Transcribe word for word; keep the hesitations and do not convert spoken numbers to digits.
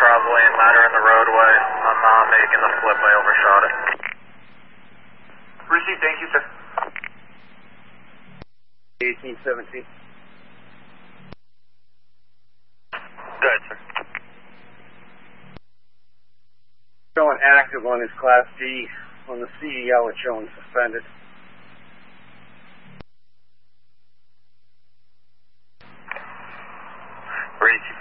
probably ladder in the roadway. I'm not making the flip, I overshot it. Received, thank you, sir. eighteen seventeen. Go ahead, sir. Showing active on his Class D. On the C E L, it's showing suspended. Reach